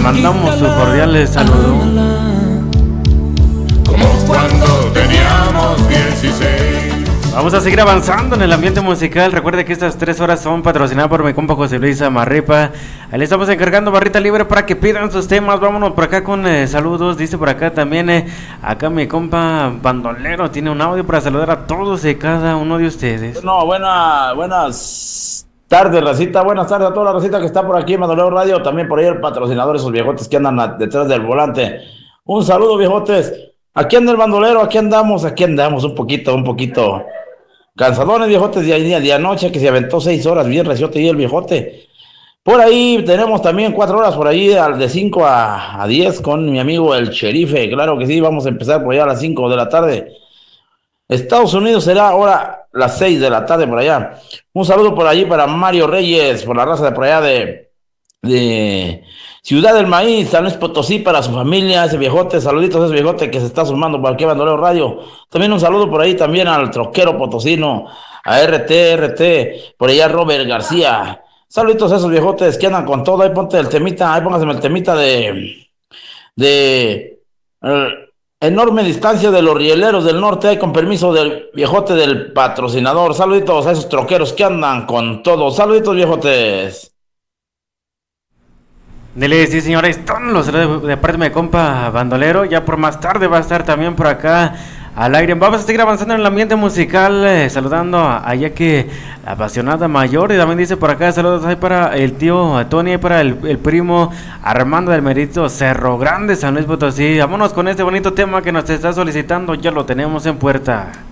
mandamos su cordial saludo. Como cuando teníamos 16. Vamos a seguir avanzando en el ambiente musical. Recuerde que estas 3 horas son patrocinadas por mi compa José Luis Amarripa. Ahí le estamos encargando barrita libre para que pidan sus temas. Vámonos por acá con saludos. Dice por acá también, acá mi compa Bandolero tiene un audio para saludar a todos y cada uno de ustedes. No, buenas tardes, racita. Buenas tardes a toda la racita que está por aquí en Bandolero Radio. También por ahí el patrocinador, esos viejotes que andan detrás del volante. Un saludo, viejotes. Aquí anda el bandolero, aquí andamos un poquito cansadones, viejotes, de anoche, que se aventó 6 horas bien reciote y el viejote. Por ahí tenemos también 4 horas por ahí, de 5 a 10 con mi amigo el Sherife. Claro que sí, vamos a empezar por allá a las 5 de la tarde. Estados Unidos será ahora las 6 de la tarde por allá. Un saludo por allí para Mario Reyes, por la raza de por allá de Ciudad del Maíz, San Luis Potosí, para su familia, ese viejote. Saluditos a ese viejote que se está sumando por aquí a Bandolero Radio. También un saludo por ahí también al troquero potosino, a RT, por allá Robert García. Saluditos a esos viejotes que andan con todo. Ahí ponte el temita, ahí póngaseme el temita de enorme distancia de los rieleros del norte, ahí con permiso del viejote del patrocinador. Saluditos a esos troqueros que andan con todo. Saluditos, viejotes. Dele, sí, señores, los de parte de mi compa Bandolero. Ya por más tarde va a estar también por acá al aire. Vamos a seguir avanzando en el ambiente musical, saludando a Jackie, la apasionada mayor. Y también dice por acá, saludos ahí para el tío Tony, y para el primo Armando del Merito Cerro Grande, San Luis Potosí. Vámonos con este bonito tema que nos está solicitando, ya lo tenemos en puerta.